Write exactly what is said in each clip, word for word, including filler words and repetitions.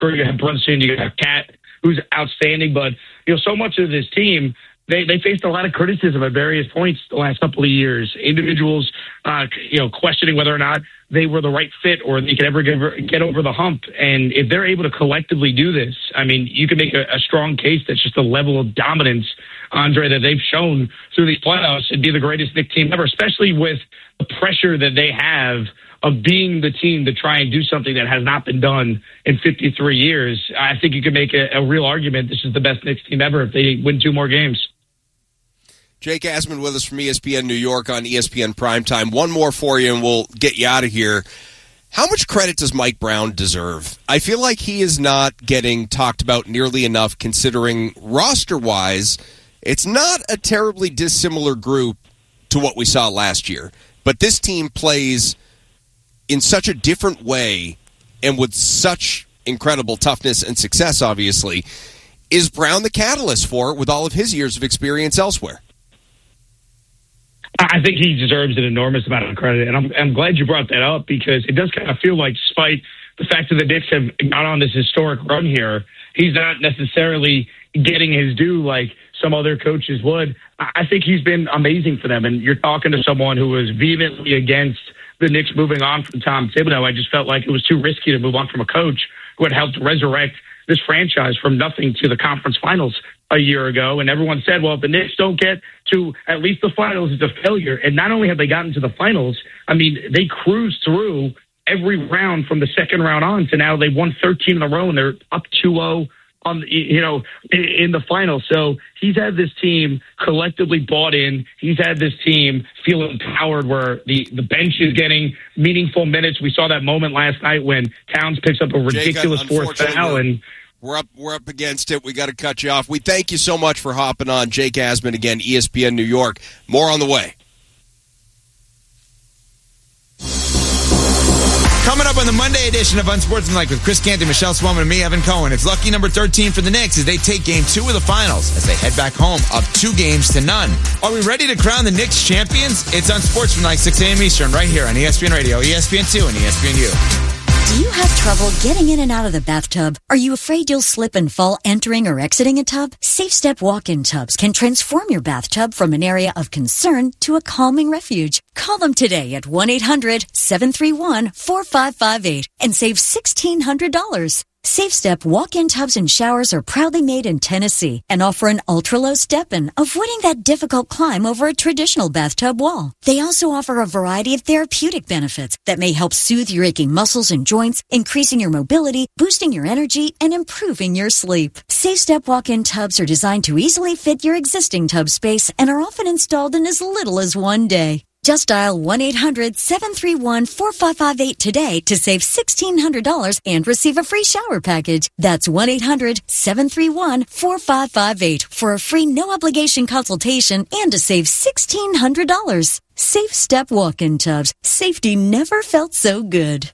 You have Brunson, you got Cat, who's outstanding. But, you know, so much of this team, they, they faced a lot of criticism at various points the last couple of years. Individuals, uh, you know, questioning whether or not they were the right fit or they could ever get, get over the hump. And if they're able to collectively do this, I mean, you can make a, a strong case that's just the level of dominance, Andre, that they've shown through these playoffs. It'd be the greatest Knicks team ever, especially with the pressure that they have of being the team to try and do something that has not been done in fifty-three years. I think you could make a, a real argument this is the best Knicks team ever if they win two more games. Jake Asman with us from E S P N New York on E S P N Primetime. One more for you, and we'll get you out of here. How much credit does Mike Brown deserve? I feel like he is not getting talked about nearly enough, considering roster-wise, it's not a terribly dissimilar group to what we saw last year. But this team plays in such a different way and with such incredible toughness and success, obviously. Is Brown the catalyst for it with all of his years of experience elsewhere? I think he deserves an enormous amount of credit, and I'm, I'm glad you brought that up because it does kind of feel like, despite the fact that the Knicks have got on this historic run here, he's not necessarily getting his due like some other coaches would. I think he's been amazing for them, and you're talking to someone who was vehemently against the Knicks moving on from Tom Thibodeau. I just felt like it was too risky to move on from a coach who had helped resurrect this franchise from nothing to the conference finals a year ago. And everyone said, well, if the Knicks don't get to at least the finals, it's a failure. And not only have they gotten to the finals, I mean, they cruised through every round from the second round on to now they won thirteen in a row and they're up two oh on, you know, in the final. So he's had this team collectively bought in. He's had this team feel empowered where the, the bench is getting meaningful minutes. We saw that moment last night when Towns picks up a ridiculous Jake, fourth foul and We're up We're up against it. We got to cut you off. We thank you so much for hopping on. Jake Asman, again, E S P N New York. More on the way. Coming up on the Monday edition of Unsportsmanlike with Chris Canty, Michelle Swellman, and me, Evan Cohen. It's lucky number thirteen for the Knicks as they take game two of the finals as they head back home up two games to none. Are we ready to crown the Knicks champions? It's Unsportsmanlike, six a.m. Eastern, right here on E S P N Radio, E S P N two, and E S P N U. Do you have trouble getting in and out of the bathtub? Are you afraid you'll slip and fall entering or exiting a tub? Safe Step walk-in tubs can transform your bathtub from an area of concern to a calming refuge. Call them today at one eight hundred seven three one four five five eight and save sixteen hundred dollars. Safe Step walk-in tubs and showers are proudly made in Tennessee and offer an ultra-low step-in, avoiding that difficult climb over a traditional bathtub wall. They also offer a variety of therapeutic benefits that may help soothe your aching muscles and joints, increasing your mobility, boosting your energy, and improving your sleep. Safe Step walk-in tubs are designed to easily fit your existing tub space and are often installed in as little as one day. Just dial one eight hundred seven three one four five five eight today to save sixteen hundred dollars and receive a free shower package. That's one eight hundred seven three one four five five eight for a free no-obligation consultation and to save sixteen hundred dollars. Safe Step walk-in tubs. Safety never felt so good.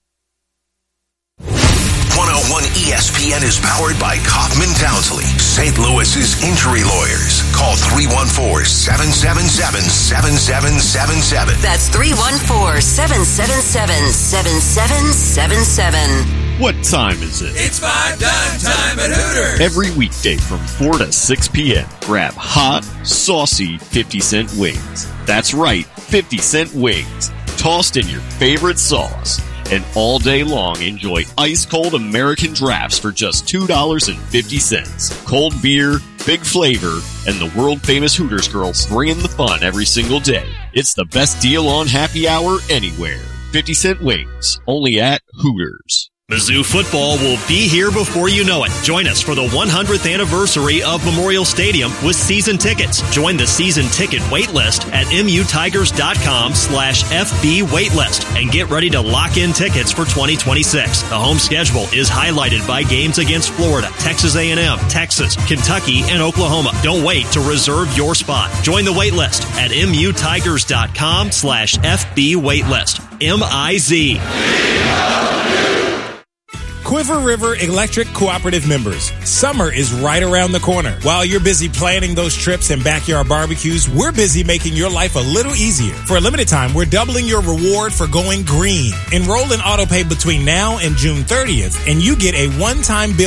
one oh one E S P N is powered by Kaufman Townsley, Saint Louis's injury lawyers. Call three one four seven seven seven seven seven seven seven. That's three one four seven seven seven seven seven seven seven. What time is it? It's five dime time at Hooters. Every weekday from four to six p.m. Grab hot, saucy fifty cent wings. That's right, fifty cent wings. Tossed in your favorite sauce. And all day long, enjoy ice-cold American drafts for just two dollars and fifty cents. Cold beer, big flavor, and the world-famous Hooters girls bringing the fun every single day. It's the best deal on happy hour anywhere. fifty cent wings, only at Hooters. Mizzou football will be here before you know it. Join us for the one hundredth anniversary of Memorial Stadium with season tickets. Join the season ticket waitlist at mutigers.com slash FB waitlist and get ready to lock in tickets for twenty twenty-six. The home schedule is highlighted by games against Florida, Texas A and M, Texas, Kentucky, and Oklahoma. Don't wait to reserve your spot. Join the waitlist at mutigers.com slash FB waitlist. M I Z. Quiver River Electric Cooperative members, summer is right around the corner. While you're busy planning those trips and backyard barbecues, we're busy making your life a little easier. For a limited time, we're doubling your reward for going green. Enroll in AutoPay between now and June thirtieth, and you get a one-time bill